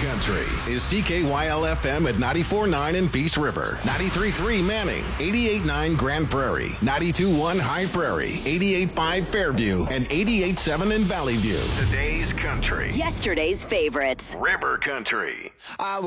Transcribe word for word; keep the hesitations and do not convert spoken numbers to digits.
Country is C K Y L F M at ninety-four point nine in Peace River, ninety-three point three Manning, eighty-eight point nine Grand Prairie, ninety-two point one High Prairie, eighty-eight point five Fairview, and eighty-eight point seven in Valley View. Today's country. Yesterday's favorites. River Country. I